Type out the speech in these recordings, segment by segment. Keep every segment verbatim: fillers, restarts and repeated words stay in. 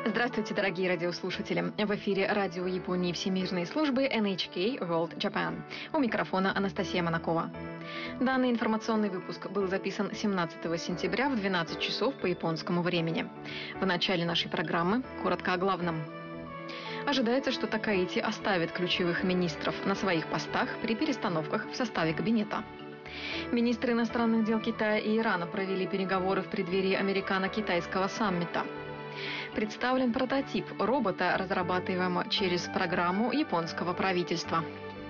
Здравствуйте, дорогие радиослушатели! В эфире радио Японии Всемирной службы эн эйч кей World Japan. У микрофона Анастасия Монакова. Данный информационный выпуск был записан семнадцатого сентября в двенадцать часов по японскому времени. В начале нашей программы коротко о главном. Ожидается, что Такаити оставит ключевых министров на своих постах при перестановках в составе кабинета. Министры иностранных дел Китая и Ирана провели переговоры в преддверии американо-китайского саммита. Представлен прототип робота, разрабатываемого через программу японского правительства.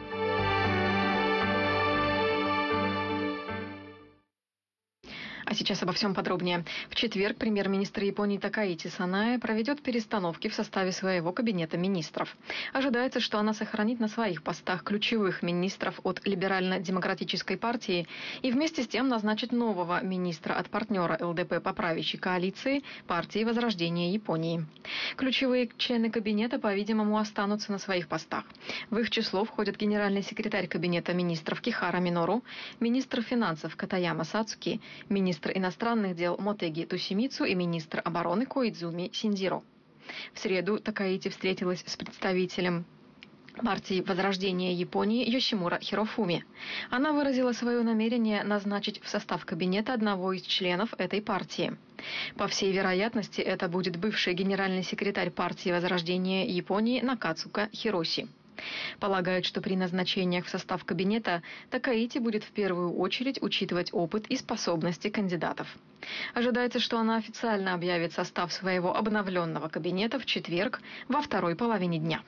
А сейчас обо всем подробнее. В четверг премьер-министр Японии Такаити Санае проведет перестановки в составе своего кабинета министров. Ожидается, что она сохранит на своих постах ключевых министров от либерально-демократической партии и вместе с тем назначит нового министра от партнера эл дэ пэ по правящей коалиции партии Возрождения Японии. Ключевые члены кабинета, по-видимому, останутся на своих постах. В их число входят генеральный секретарь кабинета министров Кихара Минору, министр финансов Катаяма Сацуки, министр Министр иностранных дел Мотеги Тосимицу и министр обороны Коидзуми Синдзиро. В среду Такаити встретилась с представителем партии Возрождения Японии Йосимура Хирофуми. Она выразила свое намерение назначить в состав кабинета одного из членов этой партии. По всей вероятности, это будет бывший генеральный секретарь партии Возрождения Японии Накацука Хироси. Полагают, что при назначениях в состав кабинета Такаити будет в первую очередь учитывать опыт и способности кандидатов. Ожидается, что она официально объявит состав своего обновленного кабинета в четверг во второй половине дня.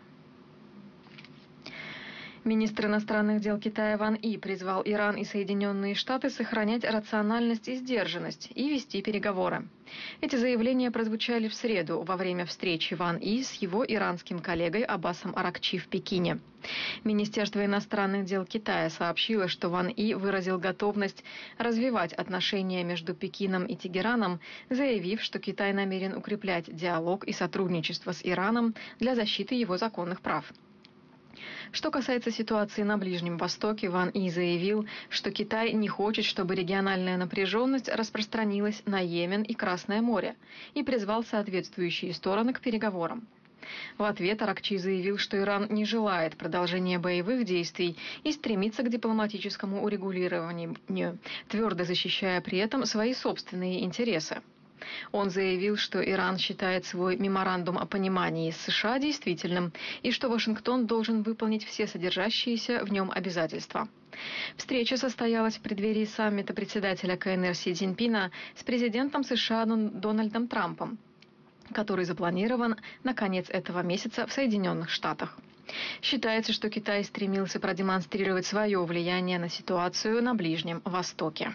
Министр иностранных дел Китая Ван И призвал Иран и Соединенные Штаты сохранять рациональность и сдержанность и вести переговоры. Эти заявления прозвучали в среду во время встречи Ван И с его иранским коллегой Аббасом Аракчи в Пекине. Министерство иностранных дел Китая сообщило, что Ван И выразил готовность развивать отношения между Пекином и Тегераном, заявив, что Китай намерен укреплять диалог и сотрудничество с Ираном для защиты его законных прав. Что касается ситуации на Ближнем Востоке, Ван И заявил, что Китай не хочет, чтобы региональная напряженность распространилась на Йемен и Красное море, и призвал соответствующие стороны к переговорам. В ответ Аракчи заявил, что Иран не желает продолжения боевых действий и стремится к дипломатическому урегулированию, твердо защищая при этом свои собственные интересы. Он заявил, что Иран считает свой меморандум о понимании с США действительным и что Вашингтон должен выполнить все содержащиеся в нем обязательства. Встреча состоялась в преддверии саммита председателя ка эн эр Си Цзиньпина с президентом США Дональдом Трампом, который запланирован на конец этого месяца в Соединенных Штатах. Считается, что Китай стремился продемонстрировать свое влияние на ситуацию на Ближнем Востоке.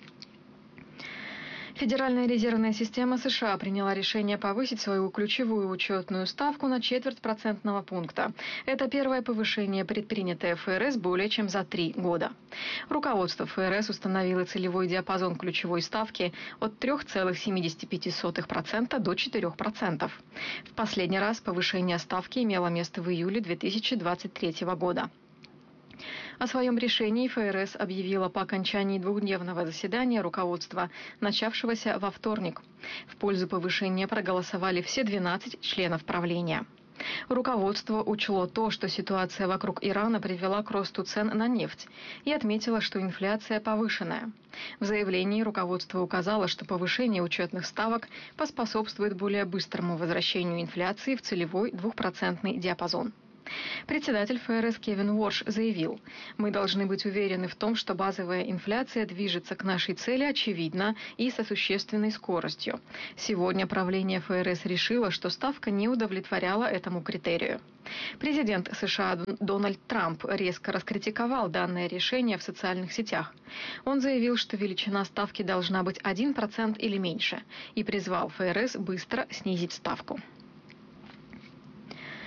Федеральная резервная система США приняла решение повысить свою ключевую учетную ставку на четверть процентного пункта. Это первое повышение, предпринятое эф эр эс более чем за три года. Руководство эф эр эс установило целевой диапазон ключевой ставки от три целых семьдесят пять сотых процента до четыре процента. В последний раз повышение ставки имело место в июле две тысячи двадцать третьего года. О своем решении эф эр эс объявила по окончании двухдневного заседания руководства, начавшегося во вторник. В пользу повышения проголосовали все двенадцать членов правления. Руководство учло то, что ситуация вокруг Ирана привела к росту цен на нефть, и отметило, что инфляция повышенная. В заявлении руководство указало, что повышение учетных ставок поспособствует более быстрому возвращению инфляции в целевой двухпроцентный диапазон. Председатель эф эр эс Кевин Уорш заявил: «Мы должны быть уверены в том, что базовая инфляция движется к нашей цели очевидно и со существенной скоростью. Сегодня правление эф эр эс решило, что ставка не удовлетворяла этому критерию». Президент США Дональд Трамп резко раскритиковал данное решение в социальных сетях. Он заявил, что величина ставки должна быть один процент или меньше, и призвал эф эр эс быстро снизить ставку.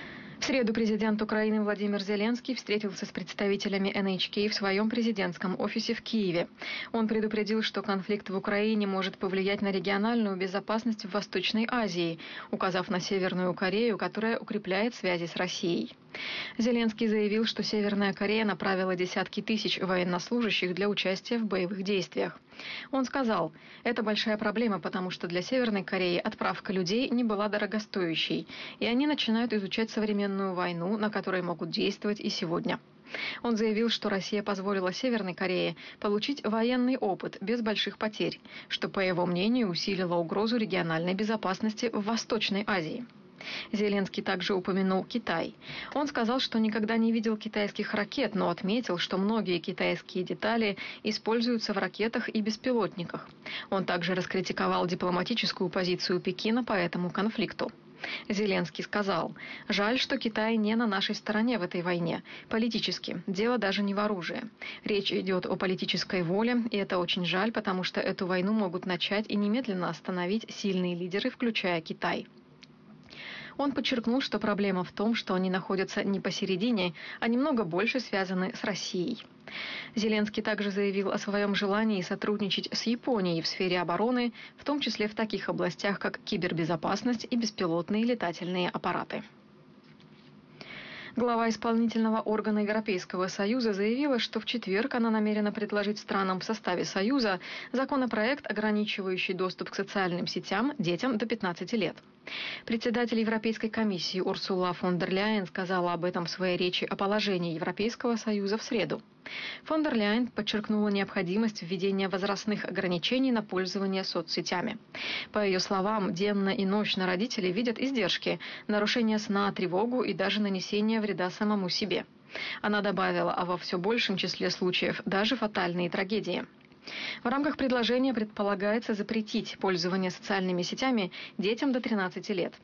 В среду президент Украины Владимир Зеленский встретился с представителями эн эйч кей в своем президентском офисе в Киеве. Он предупредил, что конфликт в Украине может повлиять на региональную безопасность в Восточной Азии, указав на Северную Корею, которая укрепляет связи с Россией. Зеленский заявил, что Северная Корея направила десятки тысяч военнослужащих для участия в боевых действиях. Он сказал, это большая проблема, потому что для Северной Кореи отправка людей не была дорогостоящей, и они начинают изучать современную войну, на которой могут действовать и сегодня. Он заявил, что Россия позволила Северной Корее получить военный опыт без больших потерь, что, по его мнению, усилило угрозу региональной безопасности в Восточной Азии. Зеленский также упомянул Китай. Он сказал, что никогда не видел китайских ракет, но отметил, что многие китайские детали используются в ракетах и беспилотниках. Он также раскритиковал дипломатическую позицию Пекина по этому конфликту. Зеленский сказал, жаль, что Китай не на нашей стороне в этой войне. Политически. Дело даже не в оружии. Речь идет о политической воле, и это очень жаль, потому что эту войну могут начать и немедленно остановить сильные лидеры, включая Китай. Он подчеркнул, что проблема в том, что они находятся не посередине, а немного больше связаны с Россией. Зеленский также заявил о своем желании сотрудничать с Японией в сфере обороны, в том числе в таких областях, как кибербезопасность и беспилотные летательные аппараты. Глава исполнительного органа Европейского Союза заявила, что в четверг она намерена предложить странам в составе Союза законопроект, ограничивающий доступ к социальным сетям детям до пятнадцати лет. Председатель Европейской комиссии Урсула фон дер Ляйен сказала об этом в своей речи о положении Европейского Союза в среду. Фон дер Ляйен подчеркнула необходимость введения возрастных ограничений на пользование соцсетями. По ее словам, денно и ночно родители видят издержки, нарушение сна, тревогу и даже нанесение вреда самому себе. Она добавила, а во все большем числе случаев даже фатальные трагедии. В рамках предложения предполагается запретить пользование социальными сетями детям до тринадцати лет.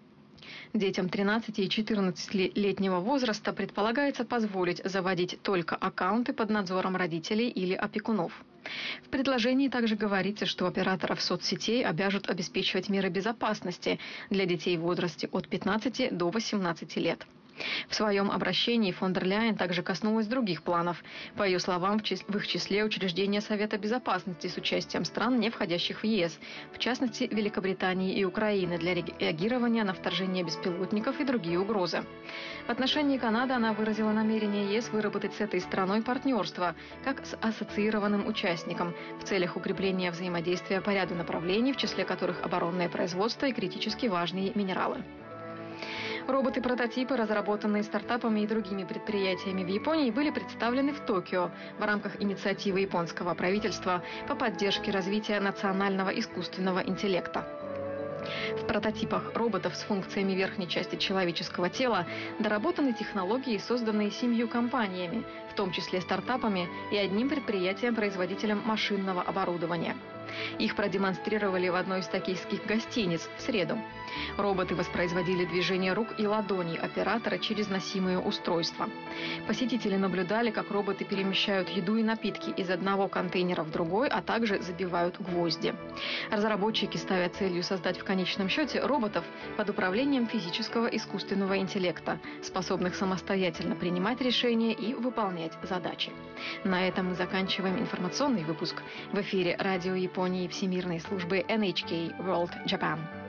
Детям тринадцати и четырнадцатилетнего возраста предполагается позволить заводить только аккаунты под надзором родителей или опекунов. В предложении также говорится, что операторов соцсетей обяжут обеспечивать меры безопасности для детей в возрасте от пятнадцати до восемнадцати лет. В своем обращении фон дер Ляйен также коснулась других планов. По ее словам, в их числе учреждение Совета Безопасности с участием стран, не входящих в е эс, в частности Великобритании и Украины, для реагирования на вторжение беспилотников и другие угрозы. В отношении Канады она выразила намерение е эс выработать с этой страной партнерство, как с ассоциированным участником, в целях укрепления взаимодействия по ряду направлений, в числе которых оборонное производство и критически важные минералы. Роботы-прототипы, разработанные стартапами и другими предприятиями в Японии, были представлены в Токио в рамках инициативы японского правительства по поддержке развития национального искусственного интеллекта. В прототипах роботов с функциями верхней части человеческого тела доработаны технологии, созданные семью компаниями, в том числе стартапами и одним предприятием-производителем машинного оборудования. Их продемонстрировали в одной из токийских гостиниц в среду. Роботы воспроизводили движения рук и ладоней оператора через носимые устройства. Посетители наблюдали, как роботы перемещают еду и напитки из одного контейнера в другой, а также забивают гвозди. Разработчики ставят целью создать в конечном счете роботов под управлением физического искусственного интеллекта, способных самостоятельно принимать решения и выполнять задачи. На этом мы заканчиваем информационный выпуск. В эфире радио Японии Всемирной службы эн эйч кей World Japan.